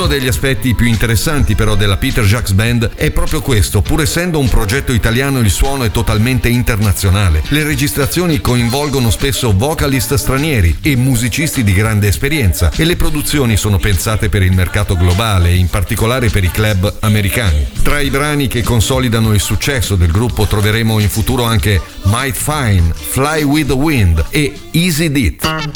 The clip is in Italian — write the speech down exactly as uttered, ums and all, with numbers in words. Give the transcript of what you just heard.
Uno degli aspetti più interessanti però della Peter Jacques Band è proprio questo: pur essendo un progetto italiano, il suono è totalmente internazionale. Le registrazioni coinvolgono spesso vocalist stranieri e musicisti di grande esperienza, e le produzioni sono pensate per il mercato globale, in particolare per i club americani. Tra i brani che consolidano il successo del gruppo troveremo in futuro anche Might Fine, Fly with the Wind e Easy It.